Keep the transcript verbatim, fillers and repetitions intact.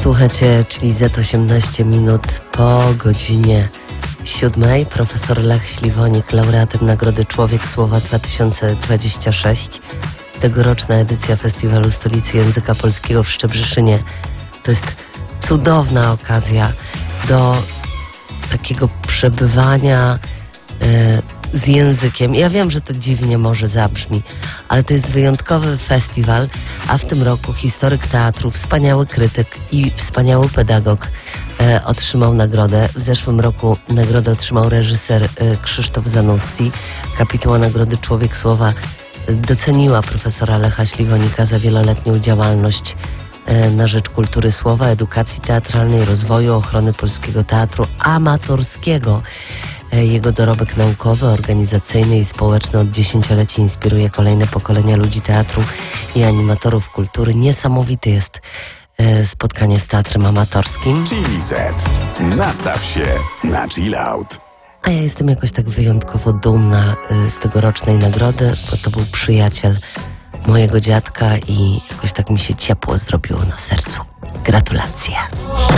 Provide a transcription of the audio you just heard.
Słuchacie, czyli Z osiemnaście minut po godzinie siódmej. Profesor Lech Śliwonik, laureatem Nagrody Człowiek Słowa dwa tysiące dwadzieścia sześć. Tegoroczna edycja Festiwalu Stolicy Języka Polskiego w Szczebrzeszynie. To jest cudowna okazja do takiego przebywania e, z językiem. Ja wiem, że to dziwnie może zabrzmi, ale to jest wyjątkowy festiwal, a w tym roku historyk teatru, wspaniały krytyk i wspaniały pedagog e, otrzymał nagrodę. W zeszłym roku nagrodę otrzymał reżyser e, Krzysztof Zanussi. Kapituła Nagrody Człowiek Słowa doceniła profesora Lecha Śliwonika za wieloletnią działalność e, na rzecz kultury słowa, edukacji teatralnej, rozwoju, ochrony polskiego teatru amatorskiego. Jego dorobek naukowy, organizacyjny i społeczny od dziesięcioleci inspiruje kolejne pokolenia ludzi teatru i animatorów kultury. Niesamowite jest e, spotkanie z teatrem amatorskim. Chili Z. Nastaw się na chill out. A ja jestem jakoś tak wyjątkowo dumna e, z tegorocznej nagrody, bo to był przyjaciel mojego dziadka i jakoś tak mi się ciepło zrobiło na sercu. Gratulacje.